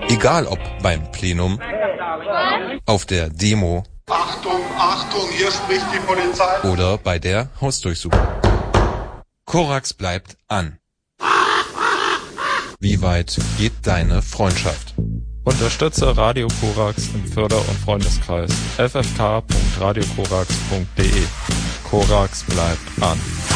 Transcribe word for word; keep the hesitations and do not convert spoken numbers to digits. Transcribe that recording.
Egal ob beim Plenum, auf der Demo, Achtung, Achtung, hier spricht die Polizei, oder bei der Hausdurchsuchung. Korax bleibt an. Wie weit geht deine Freundschaft? Unterstütze Radio Korax im Förder- und Freundeskreis f f k punkt radio korax punkt d e. Korax bleibt an.